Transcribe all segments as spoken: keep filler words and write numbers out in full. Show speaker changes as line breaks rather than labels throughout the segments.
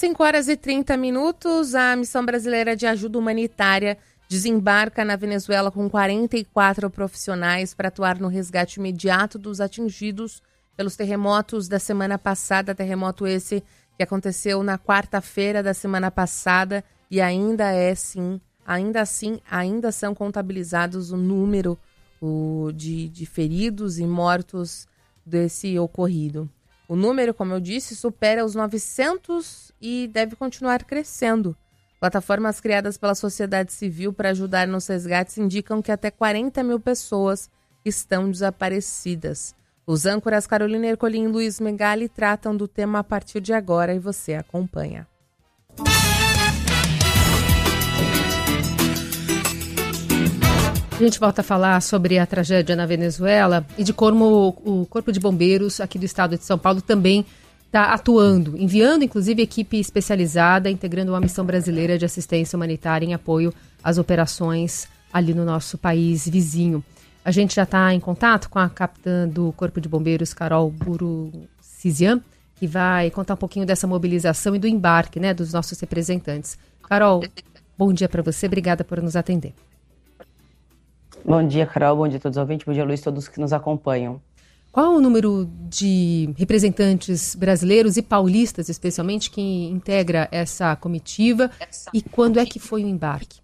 cinco horas e trinta minutos, a Missão Brasileira de Ajuda Humanitária desembarca na Venezuela com quarenta e quatro profissionais para atuar no resgate imediato dos atingidos pelos terremotos da semana passada, terremoto esse que aconteceu na quarta-feira da semana passada e ainda é sim, ainda assim, ainda são contabilizados o número o, de, de feridos e mortos desse ocorrido. O número, como eu disse, supera os novecentos e deve continuar crescendo. Plataformas criadas pela sociedade civil para ajudar nos resgates indicam que até quarenta mil pessoas estão desaparecidas. Os âncoras Carolina Ercolim e Luiz Megali tratam do tema a partir de agora e você acompanha.
A gente volta a falar sobre a tragédia na Venezuela e de como o Corpo de Bombeiros aqui do estado de São Paulo também está atuando, enviando inclusive equipe especializada, integrando uma missão brasileira de assistência humanitária em apoio às operações ali no nosso país vizinho. A gente já está em contato com a capitã do Corpo de Bombeiros, Carol Burucizian, que vai contar um pouquinho dessa mobilização e do embarque, né, dos nossos representantes. Carol, bom dia para você, obrigada por nos atender.
Bom dia, Carol, bom dia a todos os ouvintes, bom dia, Luiz, todos que nos acompanham.
Qual o número de representantes brasileiros e paulistas, especialmente, que integra essa comitiva e quando é que foi o embarque?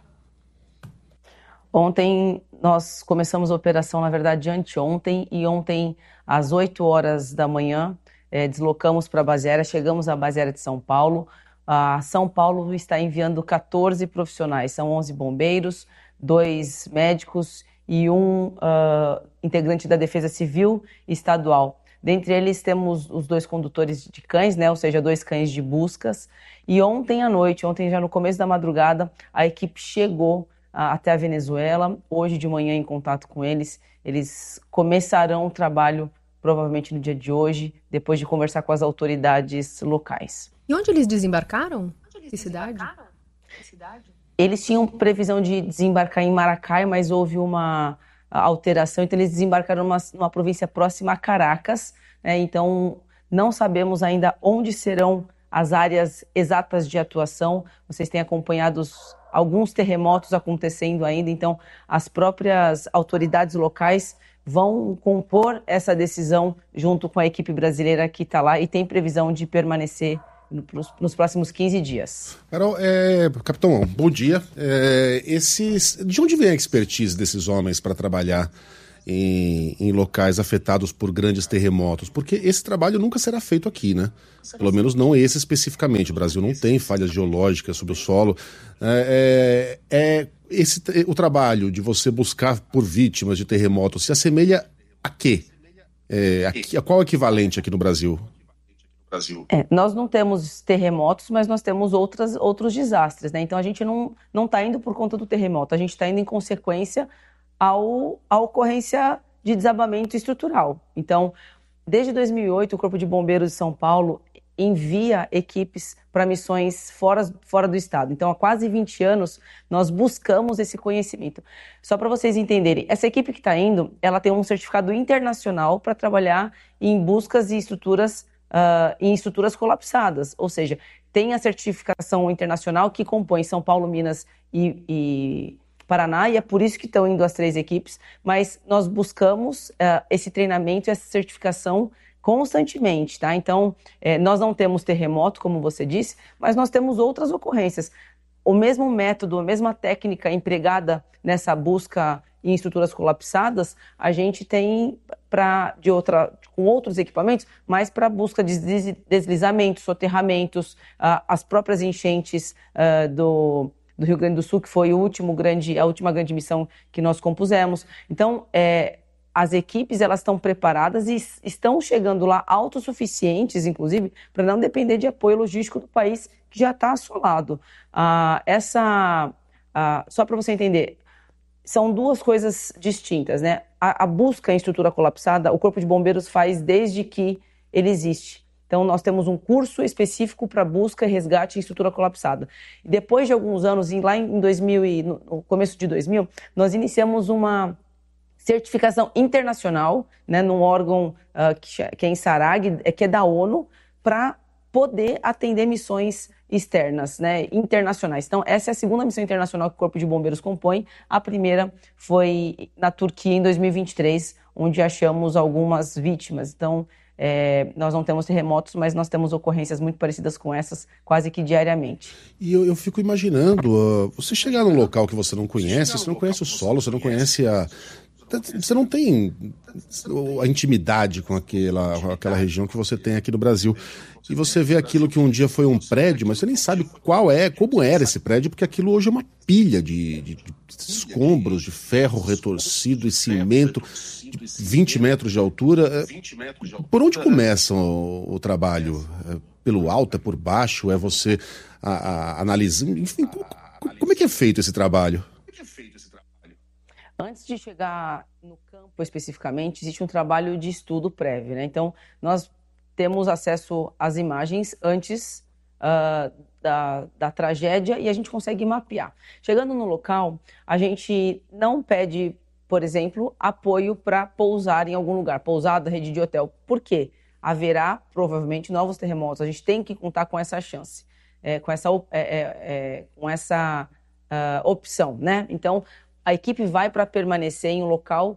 Ontem nós começamos a operação, na verdade, anteontem, e ontem, às oito horas da manhã, eh, deslocamos para a base aérea, chegamos à base aérea de São Paulo. A São Paulo está enviando quatorze profissionais, são onze bombeiros, dois médicos e um uh, integrante da Defesa Civil Estadual. Dentre eles temos os dois condutores de cães, né, ou seja, dois cães de buscas. E ontem à noite, ontem já no começo da madrugada, a equipe chegou uh, até a Venezuela. Hoje de manhã, em contato com eles, eles começarão o trabalho provavelmente no dia de hoje, depois de conversar com as autoridades locais.
E onde eles desembarcaram? Que cidade? Que cidade?
Eles tinham previsão de desembarcar em Maracay, mas houve uma alteração, então eles desembarcaram numa, numa província próxima a Caracas, né? Então não sabemos ainda onde serão as áreas exatas de atuação. Vocês têm acompanhado os, alguns terremotos acontecendo ainda, então as próprias autoridades locais vão compor essa decisão junto com a equipe brasileira que está lá e tem previsão de permanecer nos próximos quinze dias.
Carol, é, capitão, bom dia. É, esses, de onde vem a expertise desses homens para trabalhar em, em locais afetados por grandes terremotos? Porque esse trabalho nunca será feito aqui, né? Pelo menos não esse especificamente. O Brasil não tem falhas geológicas sobre o solo. É, é, é esse, o trabalho de você buscar por vítimas de terremotos se assemelha a quê? É, a, a qual é o equivalente aqui no Brasil?
É, nós não temos terremotos, mas nós temos outras, outros desastres, né? Então a gente não não está indo por conta do terremoto, a gente está indo em consequência ao, à ocorrência de desabamento estrutural. Então, desde dois mil e oito, o Corpo de Bombeiros de São Paulo envia equipes para missões fora, fora do estado. Então, há quase vinte anos, nós buscamos esse conhecimento. Só para vocês entenderem, essa equipe que está indo, ela tem um certificado internacional para trabalhar em buscas e estruturas Uh, em estruturas colapsadas, ou seja, tem a certificação internacional que compõe São Paulo, Minas e, e Paraná, e é por isso que estão indo as três equipes, mas nós buscamos uh, esse treinamento e essa certificação constantemente, tá? Então, eh, nós não temos terremoto, como você disse, mas nós temos outras ocorrências. O mesmo método, a mesma técnica empregada nessa busca em estruturas colapsadas, a gente tem para de outra com outros equipamentos, mas para busca de deslizamentos, soterramentos, uh, as próprias enchentes uh, do, do Rio Grande do Sul, que foi o último grande, a última grande missão que nós compusemos. Então, é, as equipes elas estão preparadas e estão chegando lá autossuficientes, inclusive, para não depender de apoio logístico do país que já está assolado. Uh, essa, uh, só para você entender, são duas coisas distintas, né? A, a busca em estrutura colapsada, o Corpo de Bombeiros faz desde que ele existe. Então, nós temos um curso específico para busca e resgate em estrutura colapsada. E depois de alguns anos, lá em dois mil e no começo de dois mil, nós iniciamos uma certificação internacional, né, num órgão uh, que, que é em Sarag, que é da ONU, para poder atender missões externas, né, internacionais. Então, essa é a segunda missão internacional que o Corpo de Bombeiros compõe. A primeira foi na Turquia, em dois mil e vinte e três, onde achamos algumas vítimas. Então, é, nós não temos terremotos, mas nós temos ocorrências muito parecidas com essas, quase que diariamente.
E eu, eu fico imaginando, uh, você chegar num local que você não conhece, você não conhece o solo, você não conhece a... Você não tem a intimidade com aquela, com aquela região que você tem aqui no Brasil. E você vê aquilo que um dia foi um prédio, mas você nem sabe qual é, como era esse prédio, porque aquilo hoje é uma pilha de, de, de escombros, de ferro retorcido e cimento, de vinte metros de altura. Por onde começa o, o trabalho? É pelo alto, é por baixo? É você a, a, analisando? Enfim, como, como é que é feito esse trabalho?
Antes de chegar no campo especificamente, existe um trabalho de estudo prévio, né? Então, nós temos acesso às imagens antes uh, da, da tragédia e a gente consegue mapear. Chegando no local, a gente não pede, por exemplo, apoio para pousar em algum lugar, pousada, rede de hotel. Por quê? Haverá, provavelmente, novos terremotos. A gente tem que contar com essa chance, é, com essa, é, é, com essa uh, opção, né? Então, a equipe vai para permanecer em um local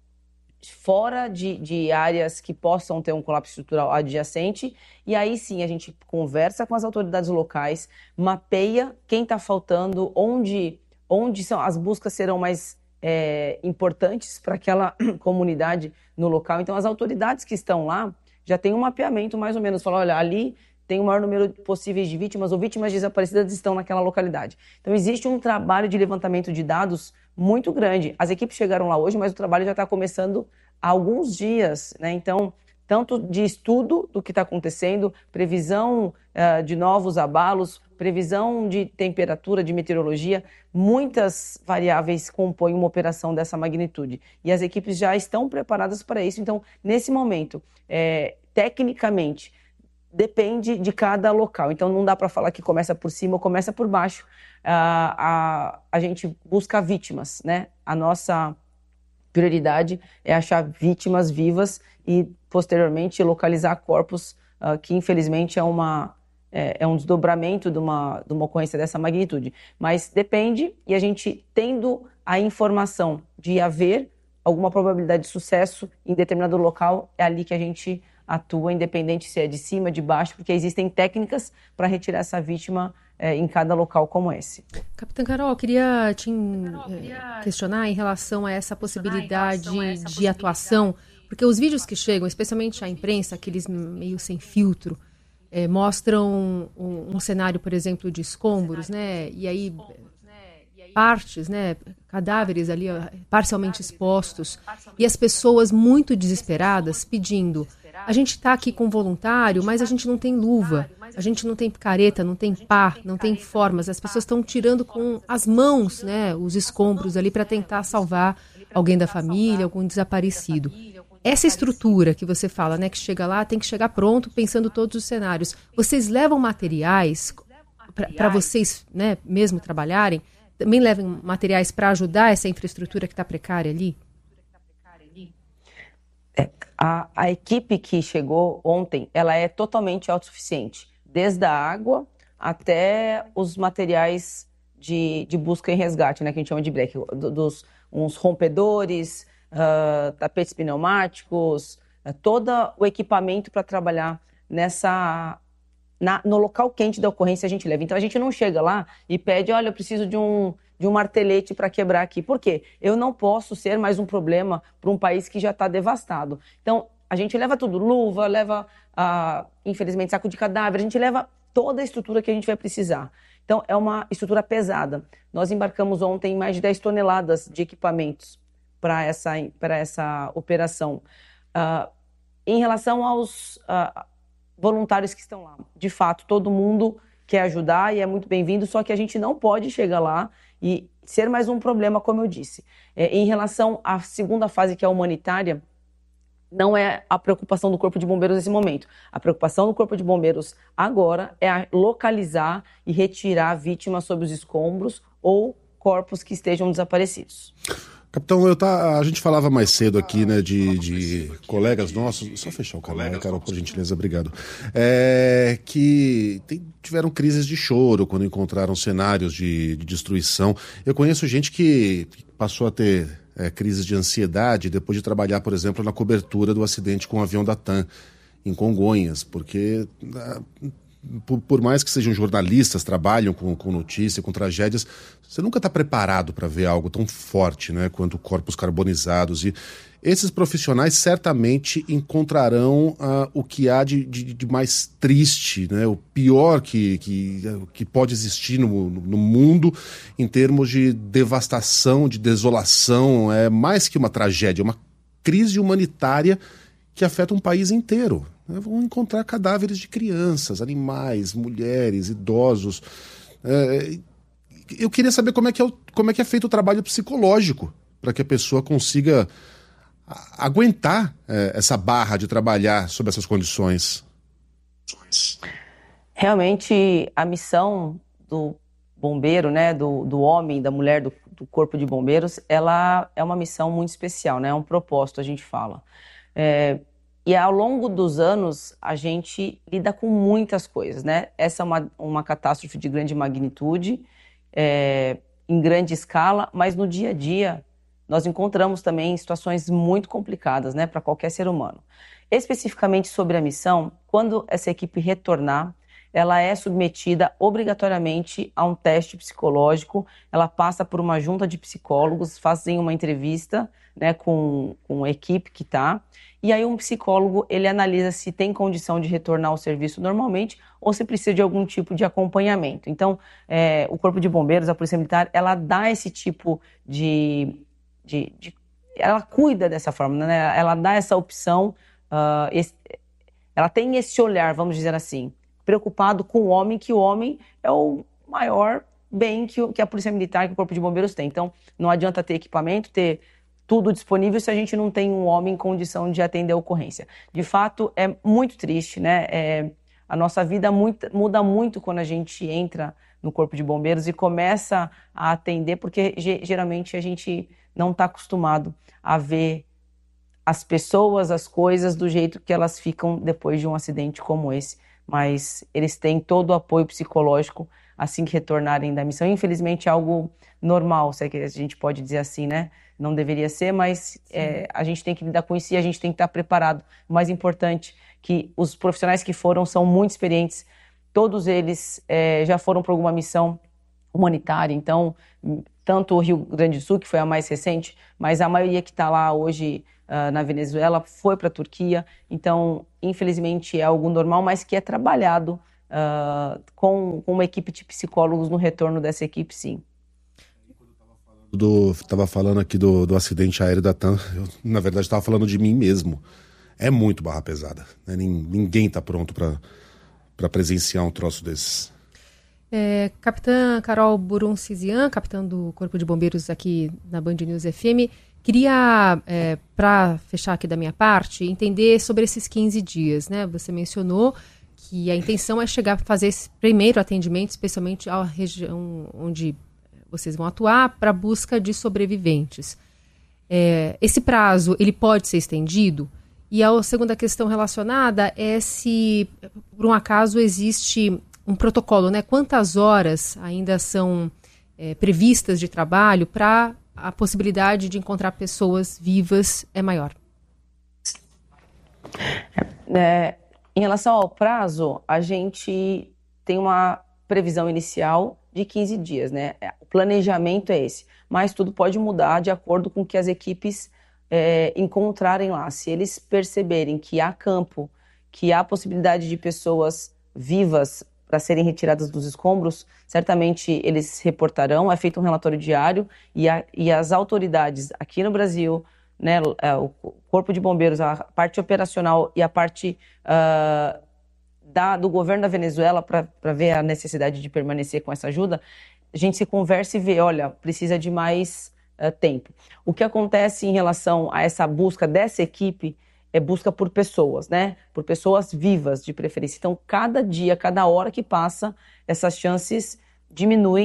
fora de, de áreas que possam ter um colapso estrutural adjacente, e aí sim a gente conversa com as autoridades locais, mapeia quem está faltando, onde, onde são, as buscas serão mais é, importantes para aquela comunidade no local. Então as autoridades que estão lá já têm um mapeamento mais ou menos, falam, olha, ali tem o maior número possíveis de vítimas ou vítimas desaparecidas estão naquela localidade. Então existe um trabalho de levantamento de dados muito grande. As equipes chegaram lá hoje, mas o trabalho já está começando há alguns dias, né? Então, tanto de estudo do que está acontecendo, previsão uh, de novos abalos, previsão de temperatura, de meteorologia, muitas variáveis compõem uma operação dessa magnitude. E as equipes já estão preparadas para isso. Então, nesse momento, é, tecnicamente, depende de cada local. Então, não dá para falar que começa por cima ou começa por baixo. Uh, a, a gente busca vítimas, né? A nossa prioridade é achar vítimas vivas e, posteriormente, localizar corpos, uh, que, infelizmente, é, uma, é, é um desdobramento de uma, de uma ocorrência dessa magnitude. Mas depende, e a gente, tendo a informação de haver alguma probabilidade de sucesso em determinado local, é ali que a gente atua, independente se é de cima, de baixo, porque existem técnicas para retirar essa vítima é, em cada local como esse.
Capitã Carol, queria te é, questionar em relação a essa possibilidade de atuação, porque os vídeos que chegam, especialmente a imprensa, aqueles meio sem filtro, é, mostram um, um cenário, por exemplo, de escombros, né? E aí partes, né, cadáveres ali parcialmente expostos, e as pessoas muito desesperadas pedindo: a gente está aqui com voluntário, mas a gente não tem luva, a gente não tem picareta, não tem pá, não tem formas. As pessoas estão tirando com as mãos, né, os escombros ali para tentar salvar alguém da família, algum desaparecido. Essa estrutura que você fala, né, que chega lá, tem que chegar pronto, pensando todos os cenários. Vocês levam materiais para vocês, né, mesmo trabalharem? Também levam materiais para ajudar essa infraestrutura que está precária ali?
É, a, a equipe que chegou ontem, ela é totalmente autossuficiente, desde a água até os materiais de, de busca e resgate, né, que a gente chama de break, dos, uns rompedores, uh, tapetes pneumáticos, uh, todo o equipamento para trabalhar nessa... Na, no local quente da ocorrência a gente leva. Então a gente não chega lá e pede, olha, eu preciso de um, de um martelete para quebrar aqui. Por quê? Eu não posso ser mais um problema para um país que já está devastado. Então a gente leva tudo, luva, leva, ah, infelizmente, saco de cadáver, a gente leva toda a estrutura que a gente vai precisar. Então é uma estrutura pesada. Nós embarcamos ontem mais de dez toneladas de equipamentos para essa, para essa operação. Ah, em relação aos... Ah, voluntários que estão lá. De fato, todo mundo quer ajudar e é muito bem-vindo, só que a gente não pode chegar lá e ser mais um problema, como eu disse. É, em relação à segunda fase, que é a humanitária, não é a preocupação do Corpo de Bombeiros nesse momento. A preocupação do Corpo de Bombeiros agora é a localizar e retirar vítimas sob os escombros ou corpos que estejam desaparecidos.
Capitão, eu tá, a gente falava mais cedo aqui, né, de, de colegas nossos, só fechar o canal, Carol, por gentileza, obrigado, é, que tem, tiveram crises de choro quando encontraram cenários de, de destruição. Eu conheço gente que passou a ter é, crises de ansiedade depois de trabalhar, por exemplo, na cobertura do acidente com o avião da TAM, em Congonhas, porque... Por, por mais que sejam jornalistas, trabalham com, com notícia, com tragédias, você nunca está preparado para ver algo tão forte, né, quanto corpos carbonizados. E esses profissionais certamente encontrarão uh, o que há de, de, de mais triste, né, o pior que, que, que pode existir no, no mundo em termos de devastação, de desolação. É mais que uma tragédia, é uma crise humanitária que afeta um país inteiro. Vão encontrar cadáveres de crianças, animais, mulheres, idosos. É, eu queria saber como é, que é o, como é que é feito o trabalho psicológico para que a pessoa consiga aguentar é, essa barra de trabalhar sob essas condições.
Realmente, a missão do bombeiro, né, do, do homem, da mulher, do, do corpo de bombeiros, ela é uma missão muito especial, né, é um propósito, a gente fala. É, E ao longo dos anos, a gente lida com muitas coisas, né? Essa é uma, uma catástrofe de grande magnitude, é, em grande escala, mas no dia a dia nós encontramos também situações muito complicadas, né, para qualquer ser humano. Especificamente sobre a missão, quando essa equipe retornar, ela é submetida obrigatoriamente a um teste psicológico, ela passa por uma junta de psicólogos, fazem uma entrevista, né, com, com a equipe que está, e aí um psicólogo, ele analisa se tem condição de retornar ao serviço normalmente ou se precisa de algum tipo de acompanhamento. Então, é, o Corpo de Bombeiros, a Polícia Militar, ela dá esse tipo de... de, de ela cuida dessa forma, né? Ela dá essa opção, uh, esse, ela tem esse olhar, vamos dizer assim, preocupado com o homem, que o homem é o maior bem que, o, que a Polícia Militar, que o Corpo de Bombeiros tem. Então, não adianta ter equipamento, ter tudo disponível se a gente não tem um homem em condição de atender a ocorrência. De fato, é muito triste, né? É, a nossa vida muito, muda muito quando a gente entra no Corpo de Bombeiros e começa a atender, porque geralmente a gente não está acostumado a ver as pessoas, as coisas do jeito que elas ficam depois de um acidente como esse. Mas eles têm todo o apoio psicológico assim que retornarem da missão. Infelizmente é algo normal, se é que a gente pode dizer assim, né? Não deveria ser, mas é, a gente tem que lidar com isso e a gente tem que estar preparado. O mais importante, que os profissionais que foram são muito experientes, todos eles é, já foram para alguma missão humanitária, então, tanto o Rio Grande do Sul, que foi a mais recente, mas a maioria que está lá hoje uh, na Venezuela foi para a Turquia, então, infelizmente é algo normal, mas que é trabalhado uh, com, com uma equipe de psicólogos no retorno dessa equipe, sim.
Do, tava falando aqui do, do acidente aéreo da TAM, eu, na verdade estava falando de mim mesmo. É muito barra pesada, né? Ninguém está pronto para presenciar um troço desses.
É, Capitã Carol Buruncizian, capitã do Corpo de Bombeiros aqui na Band News F M, queria, é, para fechar aqui da minha parte, entender sobre esses quinze dias, né? Você mencionou que a intenção é chegar a fazer esse primeiro atendimento, especialmente à região onde vocês vão atuar, para a busca de sobreviventes. É, esse prazo, ele pode ser estendido? E a segunda questão relacionada é se, por um acaso, existe um protocolo, né? Quantas horas ainda são é, previstas de trabalho para a possibilidade de encontrar pessoas vivas é maior?
É, em relação ao prazo, a gente tem uma previsão inicial de quinze dias, né? O planejamento é esse, mas tudo pode mudar de acordo com o que as equipes é, encontrarem lá. Se eles perceberem que há campo, que há possibilidade de pessoas vivas para serem retiradas dos escombros, certamente eles reportarão, é feito um relatório diário e, a, e as autoridades aqui no Brasil, né, o Corpo de Bombeiros, a parte operacional e a parte uh, da, do governo da Venezuela para ver a necessidade de permanecer com essa ajuda, a gente se conversa e vê, olha, precisa de mais uh, tempo. O que acontece em relação a essa busca dessa equipe é busca por pessoas, né? Por pessoas vivas, de preferência. Então, cada dia, cada hora que passa, essas chances diminuem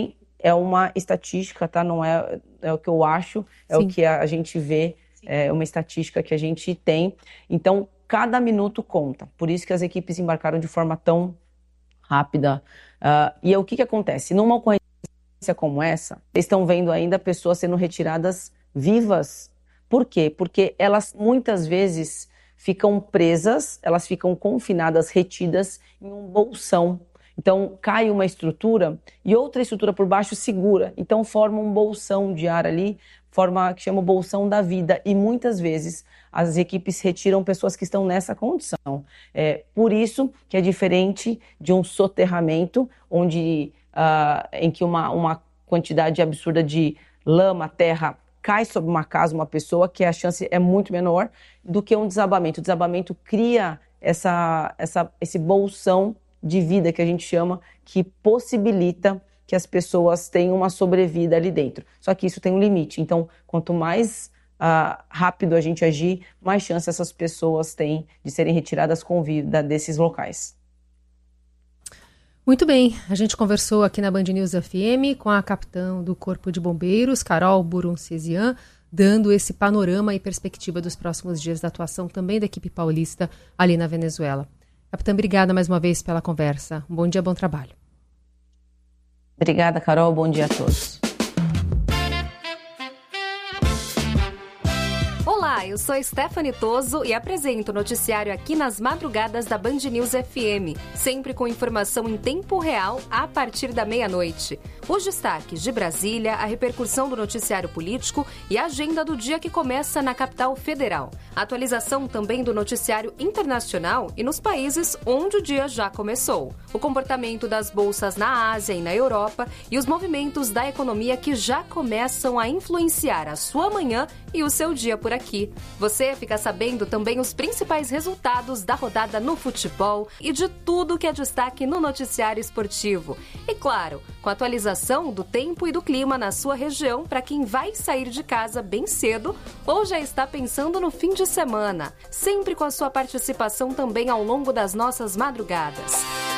é uma estatística, tá? Não é, é o que eu acho, é Sim. o que a gente vê, Sim. é uma estatística que a gente tem. Então, cada minuto conta. Por isso que as equipes embarcaram de forma tão rápida. Uh, e o que, que acontece? Numa ocorrência como essa, vocês estão vendo ainda pessoas sendo retiradas vivas. Por quê? Porque elas muitas vezes ficam presas, elas ficam confinadas, retidas em um bolsão. Então, cai uma estrutura e outra estrutura por baixo segura. Então, forma um bolsão de ar ali, forma que chama o bolsão da vida. E muitas vezes as equipes retiram pessoas que estão nessa condição. É por isso que é diferente de um soterramento, onde, uh, em que uma, uma quantidade absurda de lama, terra, cai sobre uma casa, uma pessoa, que a chance é muito menor do que um desabamento. O desabamento cria essa, essa, esse bolsão de vida que a gente chama, que possibilita que as pessoas tenham uma sobrevida ali dentro. Só que isso tem um limite. Então, quanto mais uh, rápido a gente agir, mais chance essas pessoas têm de serem retiradas com vida desses locais.
Muito bem, a gente conversou aqui na Band News F M com a capitã do Corpo de Bombeiros, Carol Buruncesian, dando esse panorama e perspectiva dos próximos dias da atuação também da equipe paulista ali na Venezuela. Capitã, obrigada mais uma vez pela conversa. Um bom dia, bom trabalho.
Obrigada, Carol. Bom dia a todos.
Olá, eu sou Stephanie Toso e apresento o noticiário aqui nas madrugadas da Band News F M, sempre com informação em tempo real a partir da meia-noite. Os destaques de Brasília, a repercussão do noticiário político e a agenda do dia que começa na capital federal. A atualização também do noticiário internacional e nos países onde o dia já começou. O comportamento das bolsas na Ásia e na Europa e os movimentos da economia que já começam a influenciar a sua manhã e o seu dia por aqui. Você fica sabendo também os principais resultados da rodada no futebol e de tudo que é destaque no noticiário esportivo. E claro, com a atualização do tempo e do clima na sua região para quem vai sair de casa bem cedo ou já está pensando no fim de semana. Sempre com a sua participação também ao longo das nossas madrugadas.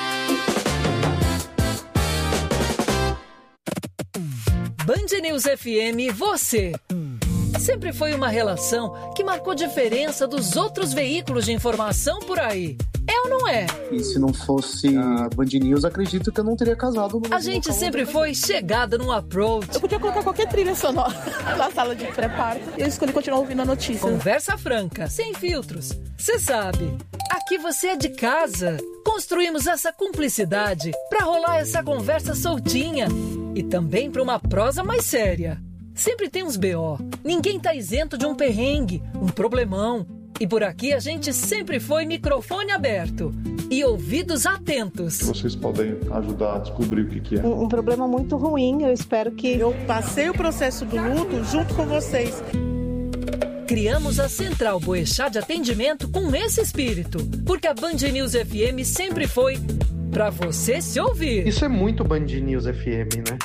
Band News F M, você. Sempre foi uma relação que marcou diferença dos outros veículos de informação por aí. É ou não é?
E se não fosse a Band News, acredito que eu não teria casado. No
a gente sempre foi chegada num approach.
Eu podia colocar qualquer trilha sonora na sala de pré-parto e eu escolhi continuar ouvindo a notícia.
Conversa franca, sem filtros. Você sabe, aqui você é de casa. Construímos essa cumplicidade pra rolar essa conversa soltinha e também pra uma prosa mais séria. Sempre tem uns B O. Ninguém tá isento de um perrengue, um problemão. E por aqui a gente sempre foi microfone aberto e ouvidos atentos.
Vocês podem ajudar a descobrir o que, que é.
Um, um problema muito ruim, eu espero que...
Eu passei o processo do luto junto com vocês.
Criamos a Central Boechat de Atendimento com esse espírito, porque a Band News F M sempre foi pra você se ouvir.
Isso é muito Band News F M, né?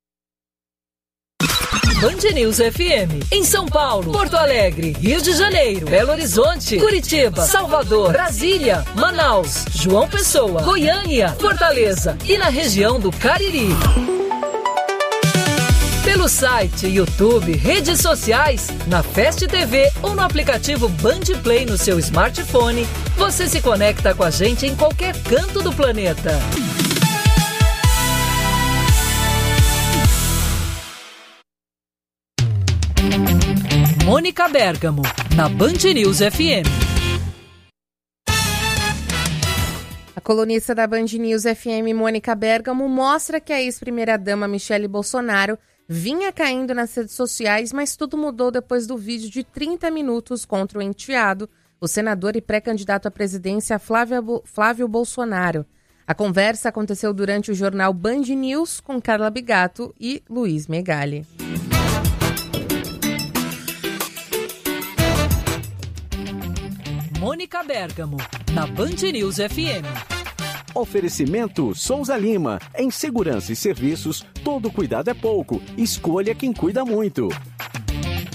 Band News F M, em São Paulo, Porto Alegre, Rio de Janeiro, Belo Horizonte, Curitiba, Salvador, Brasília, Manaus, João Pessoa, Goiânia, Fortaleza e na região do Cariri. Pelo site, YouTube, redes sociais, na Fast T V ou no aplicativo Band Play no seu smartphone, você se conecta com a gente em qualquer canto do planeta. Mônica Bergamo, na Band News F M.
A colunista da Band News F M, Mônica Bergamo, mostra que a ex-primeira-dama Michele Bolsonaro vinha caindo nas redes sociais, mas tudo mudou depois do vídeo de trinta minutos contra o enteado, o senador e pré-candidato à presidência Flávio, Flávio Bolsonaro. A conversa aconteceu durante o jornal Band News com Carla Bigato e Luiz Megali.
Mônica Bergamo, na Band News F M.
Oferecimento Souza Lima. Em segurança e serviços, todo cuidado é pouco. Escolha quem cuida muito.